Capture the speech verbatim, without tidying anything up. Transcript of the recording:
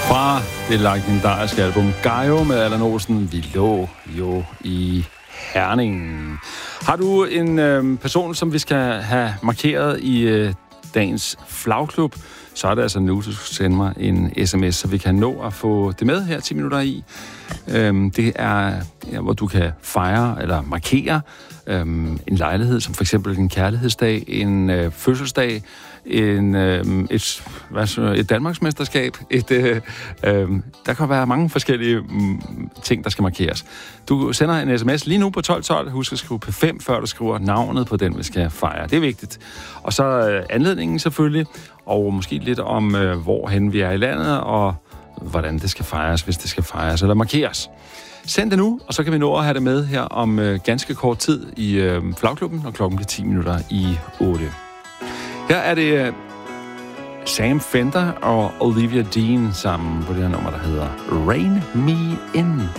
Fra det legendariske album Gaio med Allan Olsen. Vi lå jo i Herning. Har du en øh, person, som vi skal have markeret i øh, dagens flagklub, så er det altså nu, du skal sende mig en sms, så vi kan nå at få det med her ti minutter i. Øhm, det er, ja, hvor du kan fejre eller markere øhm, en lejlighed, som for eksempel en kærlighedsdag, en øh, fødselsdag, en, øh, et, hvad så, et Danmarksmesterskab. Et, øh, øh, der kan være mange forskellige mm, ting, der skal markeres. Du sender en sms lige nu på tolv tolv. Husk at skrive P fem, før du skriver navnet på den, vi skal fejre. Det er vigtigt. Og så øh, anledningen selvfølgelig, og måske lidt om, øh, hvorhen vi er i landet, og hvordan det skal fejres, hvis det skal fejres eller markeres. Send det nu, og så kan vi nå at have det med her om øh, ganske kort tid i øh, flagklubben, når klokken bliver ti minutter i otte. Her er det øh, Sam Fender og Olivia Dean sammen på det her nummer, der hedder Rain Me In.